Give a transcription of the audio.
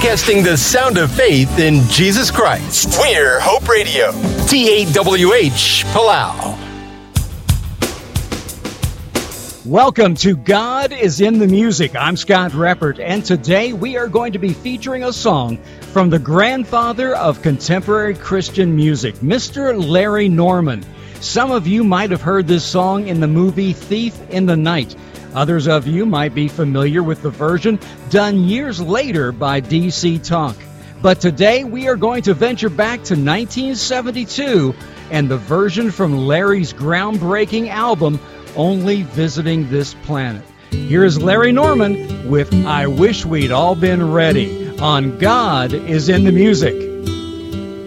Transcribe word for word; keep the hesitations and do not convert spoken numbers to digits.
broadcasting the sound of faith in Jesus Christ. We're Hope Radio, T A W H, Palau. Welcome to God is in the Music. I'm Scott Reppert, and today we are going to be featuring a song from the grandfather of contemporary Christian music, Mister Larry Norman. Some of you might have heard this song in the movie Thief in the Night. Others of you might be familiar with the version done years later by D C Talk. But today we are going to venture back to nineteen seventy-two and the version from Larry's groundbreaking album, Only Visiting This Planet. Here is Larry Norman with I Wish We'd All Been Ready on God is in the Music.